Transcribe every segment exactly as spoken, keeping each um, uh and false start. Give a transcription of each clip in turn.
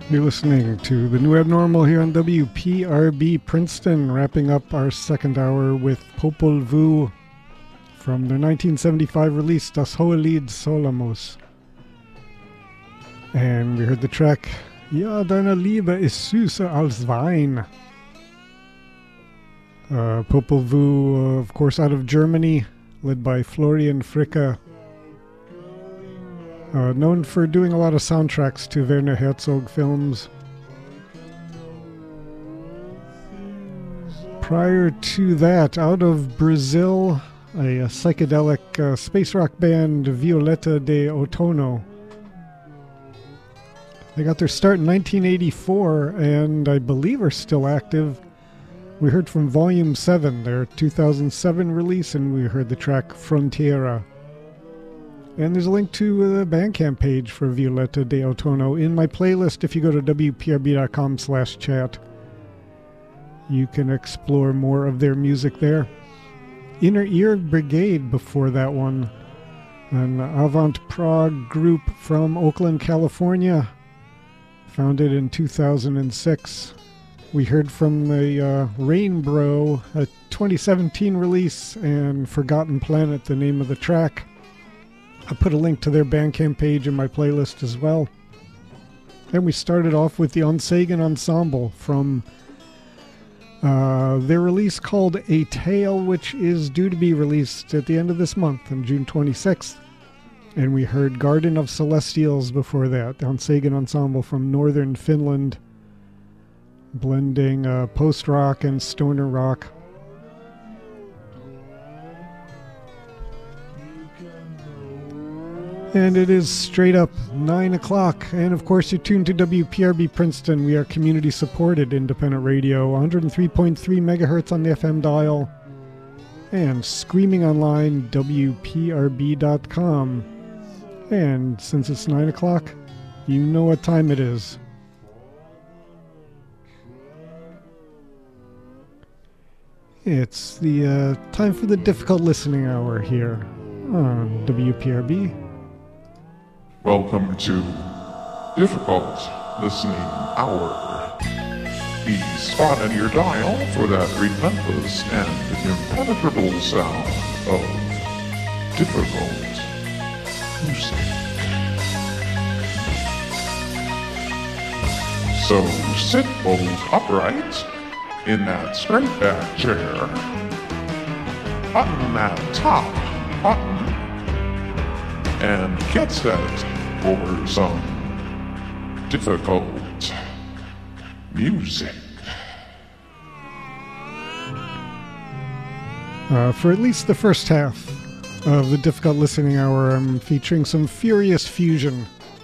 You're listening to The New Abnormal here on W P R B Princeton, wrapping up our second hour with Popol Vuh from their nineteen seventy-five release Das Hohe Lied Solamos. And we heard the track Ja, deine Liebe ist süßer als Wein. Uh, Popol Vuh, uh, of course, out of Germany, led by Florian Fricke. Uh, known for doing a lot of soundtracks to Werner Herzog films. Prior to that, out of Brazil, a, a psychedelic uh, space rock band, Violeta de Outono. They got their start in nineteen eighty-four and I believe are still active. We heard from Volume seven, their two thousand seven release, and we heard the track Frontiera. And there's a link to the Bandcamp page for Violeta de Outono in my playlist. If you go to W P R B dot com slash chat, you can explore more of their music there. Inner Ear Brigade before that one, an avant-prog group from Oakland, California, founded in two thousand six. We heard from the uh, Rainbro, a twenty seventeen release, and Forgotten Planet, the name of the track. I put a link to their Bandcamp page in my playlist as well. And we started off with the Onsagan Ensemble from uh, their release called A Tale, which is due to be released at the end of this month on June twenty-sixth. And we heard Garden of Celestials before that, the Onsagan Ensemble from northern Finland, blending uh, post-rock and stoner rock. And it is straight up nine o'clock. And of course, you're tuned to W P R B Princeton. We are community supported independent radio, one hundred three point three megahertz on the F M dial, and screaming online, W P R B dot com. And since it's nine o'clock, you know what time it is. It's the uh, time for the difficult listening hour here on W P R B. Welcome to Difficult Listening Hour. The spot on your dial for that relentless and impenetrable sound of difficult music. So sit bolt upright in that straight back chair, button that top button, and get set for some difficult music. Uh, for at least the first half of the Difficult Listening Hour, I'm featuring some furious fusion.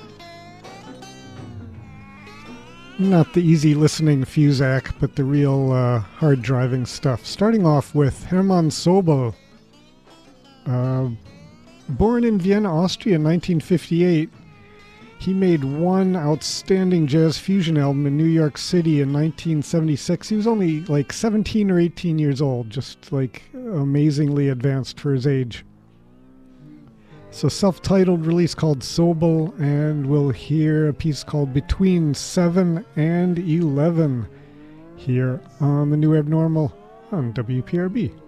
Not the easy listening Fusac, but the real uh, hard driving stuff. Starting off with Hermann Sobel. Uh, born in Vienna, Austria in nineteen fifty-eight, he made one outstanding jazz fusion album in New York City in nineteen seventy-six. He was only like seventeen or eighteen years old, just like amazingly advanced for his age. So self-titled release called Sobel, and we'll hear a piece called Between seven and eleven here on The New Abnormal on W P R B.